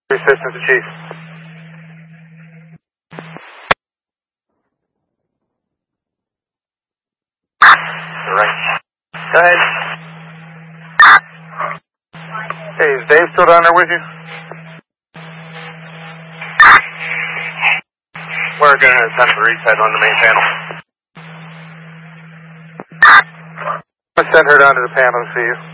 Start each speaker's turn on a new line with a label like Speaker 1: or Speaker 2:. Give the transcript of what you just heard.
Speaker 1: Assistant to Chief. Right. Go ahead. Hey, is Dave still down there with you? We're going to attempt to reset on the main panel. I'm going to send her down to the panel to see you.